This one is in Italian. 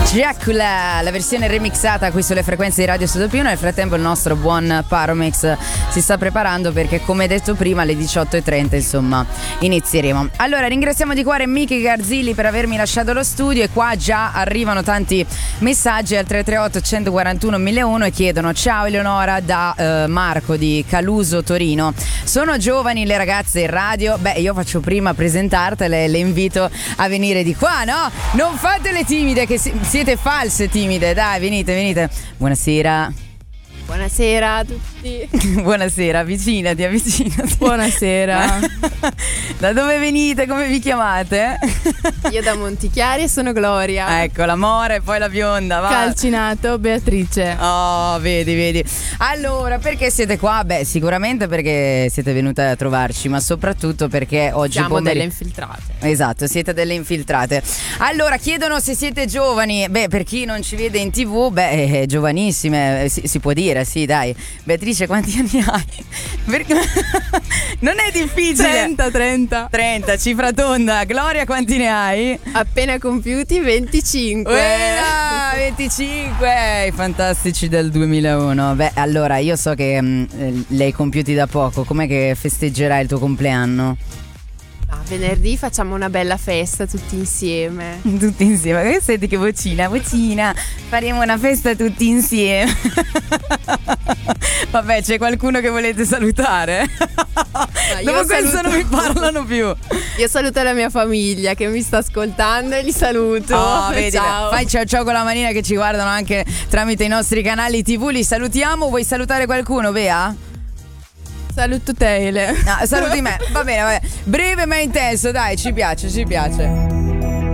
Dracula, la versione remixata qui sulle frequenze di Radio Studio Pio. Nel frattempo il nostro buon Paromix si sta preparando perché, come detto prima, alle 18:30 insomma inizieremo. Allora ringraziamo di cuore Miki Garzilli per avermi lasciato lo studio, e qua già arrivano tanti messaggi al 338 141 1001 e chiedono: ciao Eleonora, da Marco di Caluso Torino, sono giovani le ragazze in radio? Beh, io faccio prima presentartele e le invito a venire di qua, no? Non fate le timide, che siete false timide, dai, venite. Buonasera. Buonasera a tutti. Buonasera, avvicinati. Buonasera. Da dove venite? Come vi chiamate? Io da Montichiari e sono Gloria. Ecco, l'amore e poi la bionda, va. Calcinato, Beatrice. Oh, vedi. Allora, perché siete qua? Beh, sicuramente perché siete venute a trovarci, ma soprattutto perché oggi siamo delle infiltrate. Esatto, siete delle infiltrate. Allora, chiedono se siete giovani. Beh, per chi non ci vede in TV, beh, giovanissime, si può dire, sì, dai. Beatrice, quanti anni hai? Perché non è difficile. 30, cifra tonda. Gloria, quanti ne hai? appena compiuti 25. 25, i fantastici del 2001. Beh, allora, io so che li hai compiuti da poco. Com'è che festeggerai il tuo compleanno? Venerdì facciamo una bella festa tutti insieme. Senti che vocina. Faremo una festa tutti insieme. Vabbè, c'è qualcuno che volete salutare? Dopo questo non mi parlano più. Io saluto la mia famiglia che mi sta ascoltando e li saluto. Vedi, ciao. Fai ciao con la manina, che ci guardano anche tramite i nostri canali TV. Li salutiamo. Vuoi salutare qualcuno, Bea? Saluto te, Ele. No, saluti me. Va bene. Breve ma intenso, dai, ci piace.